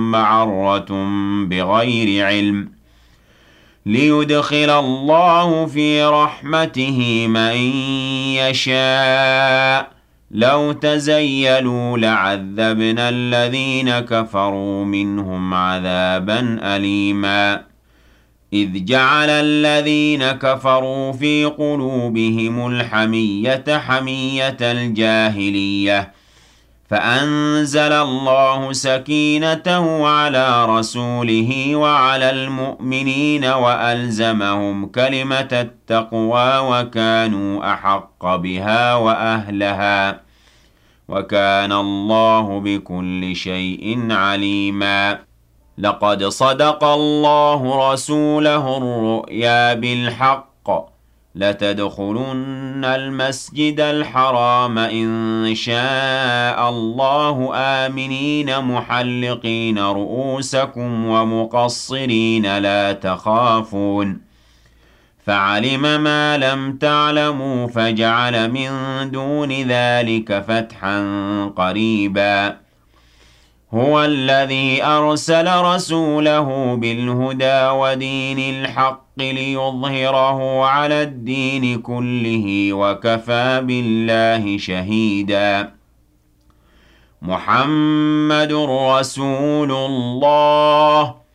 معرة بغير علم ليدخل الله في رحمته من يشاء لو تزيلوا لعذبنا الذين كفروا منهم عذابا أليما إذ جعل الذين كفروا في قلوبهم الحمية حمية الجاهلية فأنزل الله سكينته على رسوله وعلى المؤمنين وألزمهم كلمة التقوى وكانوا أحق بها وأهلها وكان الله بكل شيء عليما لقد صدق الله رسوله الرؤيا بالحق لتدخلن المسجد الحرام إن شاء الله آمنين محلقين رؤوسكم ومقصرين لا تخافون فعلم ما لم تعلموا فجعل من دون ذلك فتحا قريبا هو الذي أرسل رسوله بالهدى ودين الحق ليظهره على الدين كله وكفى بالله شهيدا محمد رسول الله